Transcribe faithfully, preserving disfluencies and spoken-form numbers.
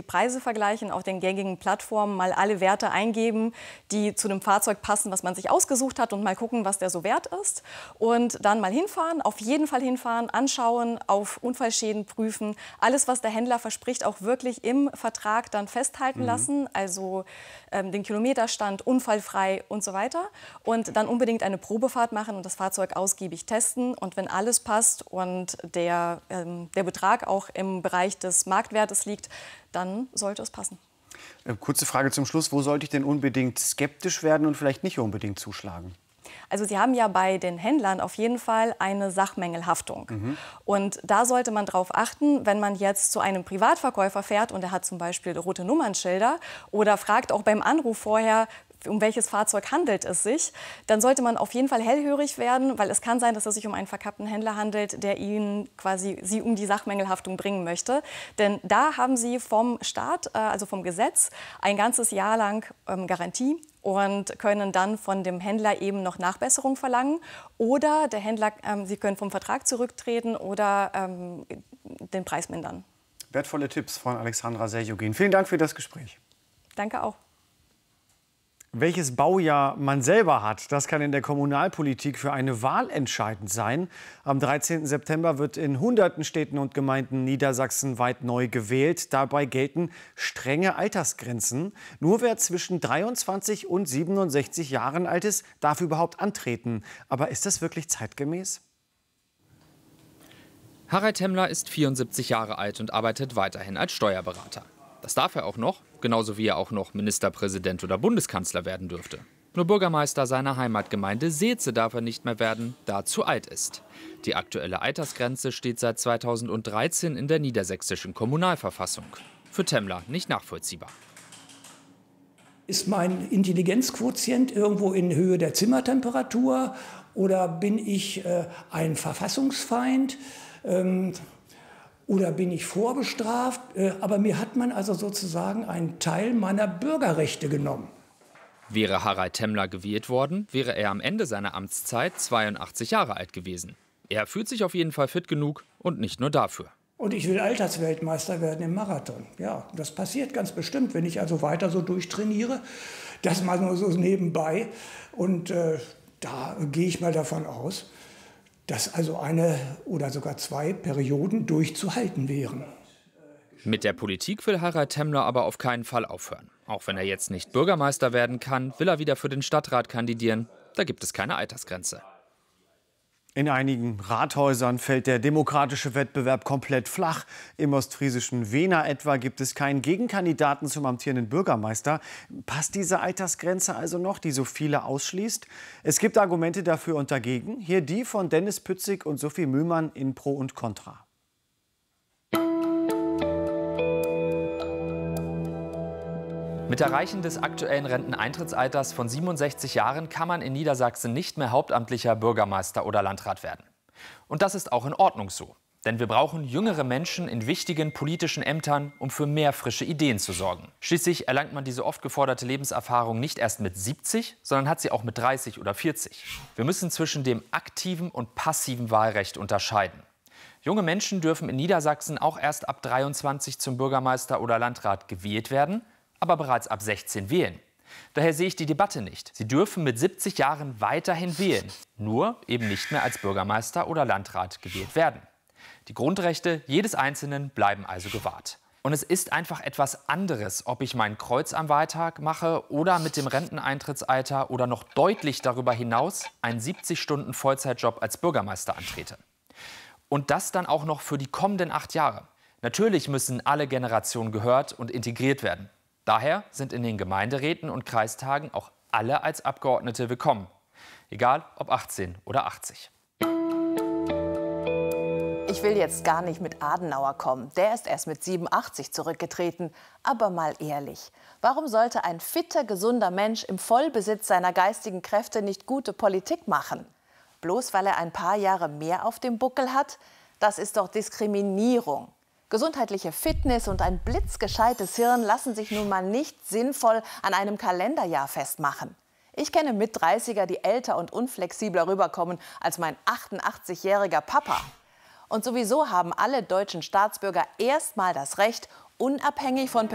Preise vergleichen, auf den gängigen Plattformen mal alle Werte eingeben, die zu dem Fahrzeug passen, was man sich ausgesucht hat und mal gucken, was der so wert ist. Und dann mal hinfahren, auf jeden Fall hinfahren, anschauen, auf Unfallschäden prüfen, alles, was der Händler verspricht, auch wirklich im Vertrag dann festhalten mhm. lassen, also ähm, den Kilometerstand, unfallfrei und so weiter. Und dann unbedingt eine Probefahrt machen und das Fahrzeug ausgiebig testen. Und wenn alles passt und der, ähm, der Betrag auch im Bereich des Marktwertes liegt, dann sollte es passen. Kurze Frage zum Schluss. Wo sollte ich denn unbedingt skeptisch werden und vielleicht nicht unbedingt zuschlagen? Also Sie haben ja bei den Händlern auf jeden Fall eine Sachmängelhaftung. Mhm. Und da sollte man darauf achten, wenn man jetzt zu einem Privatverkäufer fährt und er hat zum Beispiel rote Nummernschilder oder fragt auch beim Anruf vorher, um welches Fahrzeug handelt es sich, dann sollte man auf jeden Fall hellhörig werden, weil es kann sein, dass es sich um einen verkappten Händler handelt, der Ihnen quasi Sie um die Sachmängelhaftung bringen möchte. Denn da haben Sie vom Staat, also vom Gesetz, ein ganzes Jahr lang ähm, Garantie und können dann von dem Händler eben noch Nachbesserung verlangen. Oder der Händler, ähm, Sie können vom Vertrag zurücktreten oder ähm, den Preis mindern. Wertvolle Tipps von Alexandra Serjugin. Vielen Dank für das Gespräch. Danke auch. Welches Baujahr man selber hat, das kann in der Kommunalpolitik für eine Wahl entscheidend sein. Am dreizehnten September wird in hunderten Städten und Gemeinden niedersachsenweit neu gewählt. Dabei gelten strenge Altersgrenzen. Nur wer zwischen dreiundzwanzig und siebenundsechzig Jahren alt ist, darf überhaupt antreten. Aber ist das wirklich zeitgemäß? Harald Temmler ist vierundsiebzig Jahre alt und arbeitet weiterhin als Steuerberater. Das darf er auch noch, genauso wie er auch noch Ministerpräsident oder Bundeskanzler werden dürfte. Nur Bürgermeister seiner Heimatgemeinde Seetze darf er nicht mehr werden, da er zu alt ist. Die aktuelle Altersgrenze steht seit zweitausenddreizehn in der niedersächsischen Kommunalverfassung. Für Temmler nicht nachvollziehbar. Ist mein Intelligenzquotient irgendwo in Höhe der Zimmertemperatur oder bin ich äh, ein Verfassungsfeind? Ähm, Oder bin ich vorbestraft? Aber mir hat man also sozusagen einen Teil meiner Bürgerrechte genommen. Wäre Harald Temmler gewählt worden, wäre er am Ende seiner Amtszeit zweiundachtzig Jahre alt gewesen. Er fühlt sich auf jeden Fall fit genug und nicht nur dafür. Und ich will Altersweltmeister werden im Marathon. Ja, das passiert ganz bestimmt, wenn ich also weiter so durchtrainiere. Das mal nur so nebenbei. Und äh, da gehe ich mal davon aus, dass also eine oder sogar zwei Perioden durchzuhalten wären. Mit der Politik will Harald Temmler aber auf keinen Fall aufhören. Auch wenn er jetzt nicht Bürgermeister werden kann, will er wieder für den Stadtrat kandidieren. Da gibt es keine Altersgrenze. In einigen Rathäusern fällt der demokratische Wettbewerb komplett flach. Im ostfriesischen Wehna etwa gibt es keinen Gegenkandidaten zum amtierenden Bürgermeister. Passt diese Altersgrenze also noch, die so viele ausschließt? Es gibt Argumente dafür und dagegen. Hier die von Dennis Pützig und Sophie Mühlmann in Pro und Contra. Mit Erreichen des aktuellen Renteneintrittsalters von siebenundsechzig Jahren kann man in Niedersachsen nicht mehr hauptamtlicher Bürgermeister oder Landrat werden. Und das ist auch in Ordnung so. Denn wir brauchen jüngere Menschen in wichtigen politischen Ämtern, um für mehr frische Ideen zu sorgen. Schließlich erlangt man diese oft geforderte Lebenserfahrung nicht erst mit siebzig, sondern hat sie auch mit dreißig oder vierzig. Wir müssen zwischen dem aktiven und passiven Wahlrecht unterscheiden. Junge Menschen dürfen in Niedersachsen auch erst ab dreiundzwanzig zum Bürgermeister oder Landrat gewählt werden, aber bereits ab sechzehn wählen. Daher sehe ich die Debatte nicht. Sie dürfen mit siebzig Jahren weiterhin wählen, nur eben nicht mehr als Bürgermeister oder Landrat gewählt werden. Die Grundrechte jedes Einzelnen bleiben also gewahrt. Und es ist einfach etwas anderes, ob ich mein Kreuz am Wahltag mache oder mit dem Renteneintrittsalter oder noch deutlich darüber hinaus einen siebzig Stunden Vollzeitjob als Bürgermeister antrete. Und das dann auch noch für die kommenden acht Jahre. Natürlich müssen alle Generationen gehört und integriert werden. Daher sind in den Gemeinderäten und Kreistagen auch alle als Abgeordnete willkommen. Egal ob achtzehn oder achtzig. Ich will jetzt gar nicht mit Adenauer kommen. Der ist erst mit siebenundachtzig zurückgetreten. Aber mal ehrlich, warum sollte ein fitter, gesunder Mensch im Vollbesitz seiner geistigen Kräfte nicht gute Politik machen? Bloß weil er ein paar Jahre mehr auf dem Buckel hat? Das ist doch Diskriminierung. Gesundheitliche Fitness und ein blitzgescheites Hirn lassen sich nun mal nicht sinnvoll an einem Kalenderjahr festmachen. Ich kenne Mit-dreißiger, die älter und unflexibler rüberkommen als mein achtundachtzigjähriger Papa. Und sowieso haben alle deutschen Staatsbürger erstmal das Recht, unabhängig von